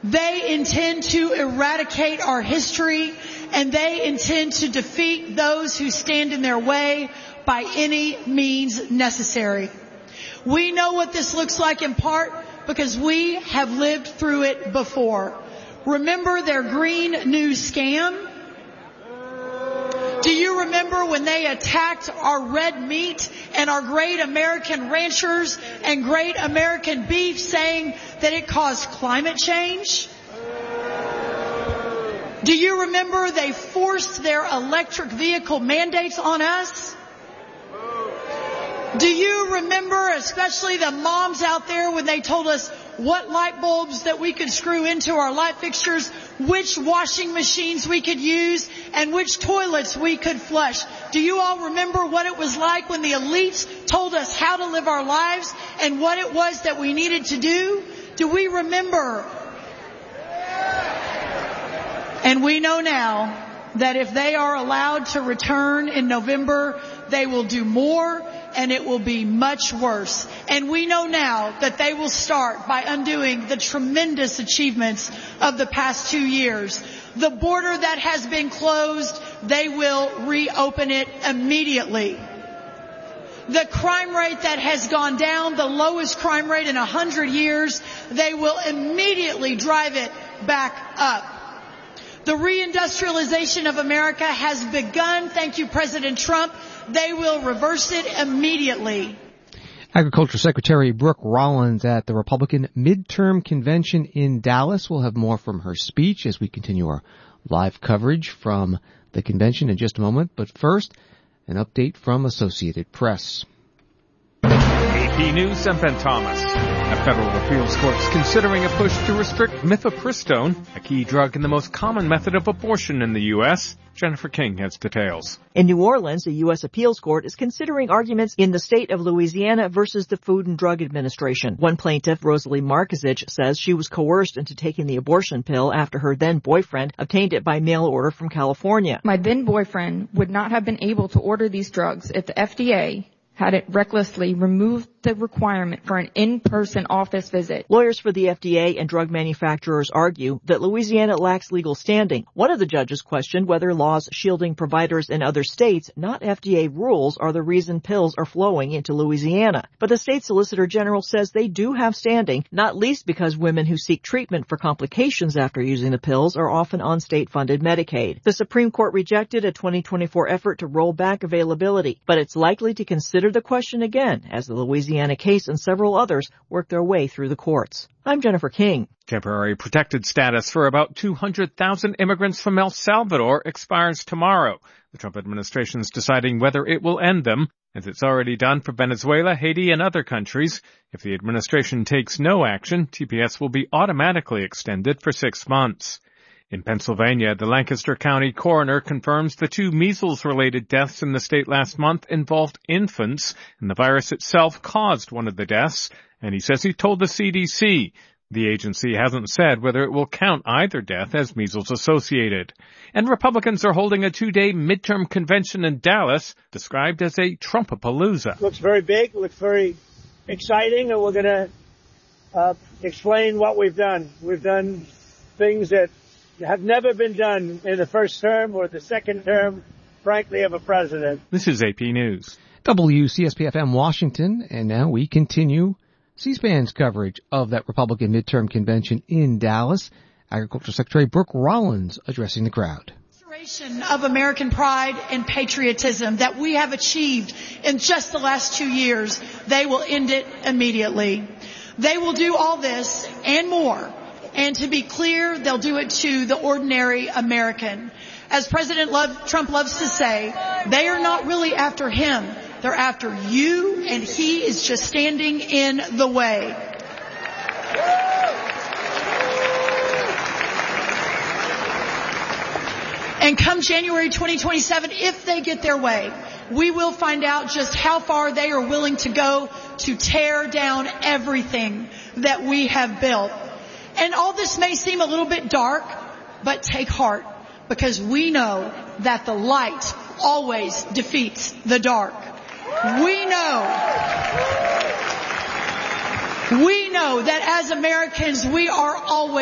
They intend to eradicate our history, and they intend to defeat those who stand in their way by any means necessary. We know what this looks like in part because we have lived through it before. Remember their green news scam? Do you remember when they attacked our red meat and our great American ranchers and great American beef, saying that it caused climate change? Do you remember they forced their electric vehicle mandates on us? Do you remember, especially the moms out there, when they told us what light bulbs that we could screw into our light fixtures, which washing machines we could use, and which toilets we could flush? Do you all remember what it was like when the elites told us how to live our lives and what it was that we needed to do? Do we remember? And we know now that if they are allowed to return in November, they will do more, and it will be much worse. And we know now that they will start by undoing the tremendous achievements of the past 2 years. The border that has been closed, they will reopen it immediately. The crime rate that has gone down, the lowest crime rate in 100 years, they will immediately drive it back up. The reindustrialization of America has begun. Thank you, President Trump. They will reverse it immediately. Agriculture Secretary Brooke Rollins at the Republican midterm convention in Dallas. We'll have more from her speech as we continue our live coverage from the convention in just a moment. But first, an update from Associated Press. AP News, I'm Ben Thomas. A federal appeals court is considering a push to restrict mifepristone, a key drug in the most common method of abortion in the U.S. Jennifer King has details. In New Orleans, a U.S. appeals court is considering arguments in the state of Louisiana versus the Food and Drug Administration. One plaintiff, Rosalie Markazich, says she was coerced into taking the abortion pill after her then-boyfriend obtained it by mail order from California. My then-boyfriend would not have been able to order these drugs if the FDA had it recklessly removed the requirement for an in-person office visit. Lawyers for the FDA and drug manufacturers argue that Louisiana lacks legal standing. One of the judges questioned whether laws shielding providers in other states, not FDA rules, are the reason pills are flowing into Louisiana. But the state solicitor general says they do have standing, not least because women who seek treatment for complications after using the pills are often on state-funded Medicaid. The Supreme Court rejected a 2024 effort to roll back availability, but it's likely to consider the question again as the Louisiana case and several others work their way through the courts. I'm Jennifer King. Temporary protected status for about 200,000 immigrants from El Salvador expires tomorrow. The Trump administration is deciding whether it will end them, as it's already done for Venezuela, Haiti, and other countries. If the administration takes no action, TPS will be automatically extended for 6 months. In Pennsylvania, the Lancaster County coroner confirms the 2 measles-related deaths in the state last month involved infants, and the virus itself caused one of the deaths, and he says he told the CDC. The agency hasn't said whether it will count either death as measles-associated. And Republicans are holding a 2-day midterm convention in Dallas, described as a Trumpapalooza. Looks very big, looks very exciting, and we're going to explain what we've done. We've done things that have never been done in the first term or the second term, frankly, of a president. This is AP News. WCSP-FM Washington, and now we continue C-SPAN's coverage of that Republican midterm convention in Dallas. Agriculture Secretary Brooke Rollins addressing the crowd. Restoration of American pride and patriotism that we have achieved in just the last 2 years, they will end it immediately. They will do all this and more. And to be clear, they'll do it to the ordinary American. As President Trump loves to say, they are not really after him. They're after you, and he is just standing in the way. And come January 2027, if they get their way, we will find out just how far they are willing to go to tear down everything that we have built. And all this may seem a little bit dark, but take heart, because we know that the light always defeats the dark. We know that as Americans, we are always